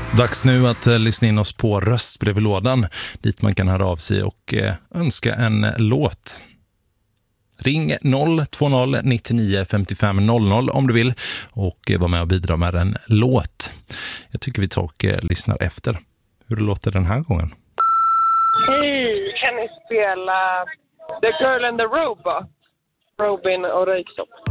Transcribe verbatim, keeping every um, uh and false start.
Dags nu att eh, lyssna in oss på röstbrevlådan dit man kan höra av sig och eh, önska en låt. Ring noll två noll nittionio femtiofem noll noll om du vill och eh, var med och bidra med en låt. Jag tycker vi tar och eh, lyssnar efter hur det låter den här gången. Hej, kan ni spela The Girl and the Robot? Robin och Röyksopp.